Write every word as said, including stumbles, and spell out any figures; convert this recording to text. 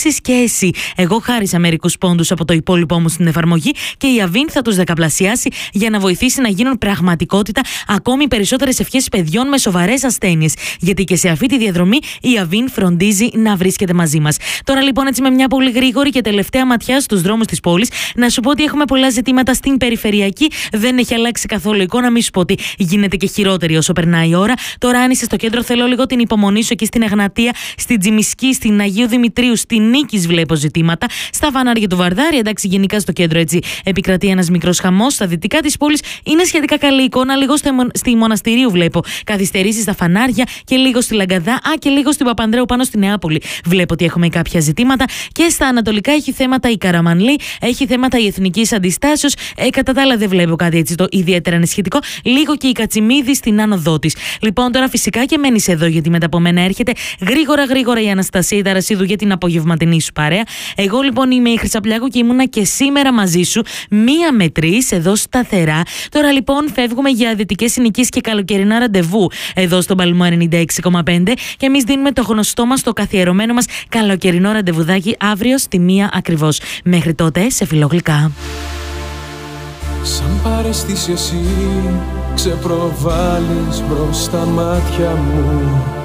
επιδείξεις και εσύ. Εγώ χάρισα μερικούς πόντους από το υπόλοιπό μου στην εφαρμογή και η Avin θα τους δεκαπλασιάσει για να βοηθήσει να γίνουν πραγματικότητα ακόμη περισσότερες ευχές παιδιών με σοβαρές ασθένειες. Γιατί και σε αυτή τη διαδρομή η Avin φροντίζει να βρίσκεται μαζί μας. Τώρα λοιπόν, έτσι με μια πολύ γρήγορη και τελευταία ματιά στους δρόμους της πόλης, να σου πω ότι έχουμε πολλά ζητήματα στην περιφερειακή. Δεν έχει αλλάξει καθόλου εικόνα, μη σου πω ότι γίνεται και χειρότερη όσο περνάει η ώρα. Τώρα, αν είσαι στο κέντρο, θέλω λίγο την υπομονή σου εκεί στην Εγνατία, στην Τζιμισκή, στην Αγίου Δημητρίου, στην Νίκης βλέπω ζητήματα. Στα φανάρια του Βαρδάρη, εντάξει, γενικά στο κέντρο έτσι επικρατεί ένας μικρός χαμός. Στα δυτικά της πόλης είναι σχετικά καλή εικόνα. Λίγο στη Μοναστηρίου βλέπω καθυστερήσεις στα φανάρια και λίγο στη Λαγκαδά, α και λίγο στην Παπανδρέου πάνω στη Νεάπολη. Βλέπω ότι έχουμε κάποια ζητήματα. Και στα ανατολικά έχει θέματα η Καραμανλή, έχει θέματα η Εθνικής Αντιστάσεως. Ε, κατά τα άλλα δεν βλέπω κάτι έτσι το ιδιαίτερα ανησυχητικό. Λίγο και η Κατσιμίδη στην άνοδό της. Λοιπόν, τώρα φυσικά και μένεις εδώ, γιατί μετά από μένα έρχεται γρήγορα γρήγορα η Αναστασία Ταρασίδου για την απογευματινή σου παρέα. Εγώ λοιπόν είμαι η Χρυσαπλιάκου και ήμουνα και σήμερα μαζί σου, μία με τρεις εδώ σταθερά. Τώρα λοιπόν φεύγουμε για δυτικές συνοικίες και καλοκαιρινά ραντεβού εδώ στον Παλμό ενενήντα έξι κόμμα πέντε και εμείς δίνουμε το γνωστό μας, το καθιερωμένο μας καλοκαιρινό ραντεβουδάκι αύριο στη μία ακριβώς. Μέχρι τότε, σε φιλογλυκά. Σαν παρεστήσει εσύ ξεπροβάλλεις μπρος στα μάτια μου